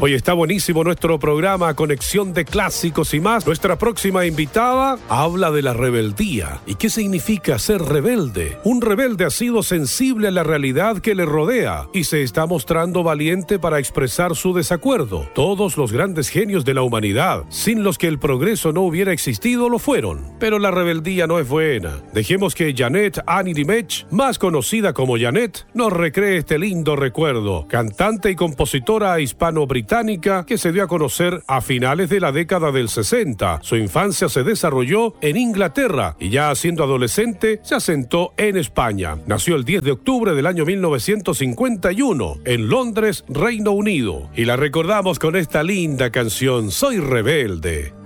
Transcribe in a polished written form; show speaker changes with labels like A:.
A: Hoy está buenísimo nuestro programa Conexión de Clásicos y más. Nuestra próxima invitada habla de la rebeldía. ¿Y qué significa ser rebelde? Un rebelde ha sido sensible a la realidad que le rodea y se está mostrando valiente para expresar su desacuerdo. Todos los grandes genios de la humanidad, sin los que el progreso no hubiera existido, lo fueron. Pero la rebeldía no es buena. Dejemos que Janet Annie Dimech, más conocida como Janet, nos recree este lindo recuerdo. Cantante y compositora hispano-británica que se dio a conocer a finales de la década del 60. Su infancia se desarrolló en Inglaterra y ya siendo adolescente se asentó en España. Nació el 10 de octubre del año 1951 en Londres, Reino Unido. Y la recordamos con esta linda canción, Soy Rebelde.